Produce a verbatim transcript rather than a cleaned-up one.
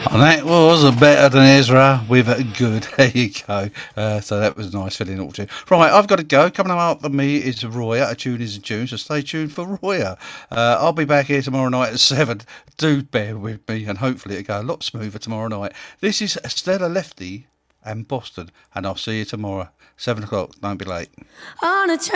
And that was a Better Than Ezra with a Good. There you go. Uh, so that was nice filling all tune. Right, I've got to go. Coming up after me is Roya. A tune is a tune, so stay tuned for Roya. Uh, I'll be back here tomorrow night at seven. Do bear with me, and hopefully it'll go a lot smoother tomorrow night. This is Stella Lefty and Boston, and I'll see you tomorrow, seven o'clock. Don't be late. On a